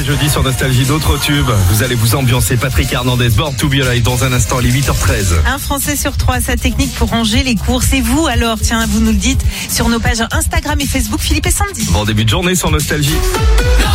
c'est jeudi sur Nostalgie, d'autres tubes. Vous allez vous ambiancer. Patrick Hernandez, Born to Be Alive dans un instant, les 8h13. Un Français sur 3 a sa technique pour ranger les courses. Et vous alors, tiens, vous nous le dites sur nos pages Instagram et Facebook, Philippe et Sandy. Bon début de journée sur Nostalgie.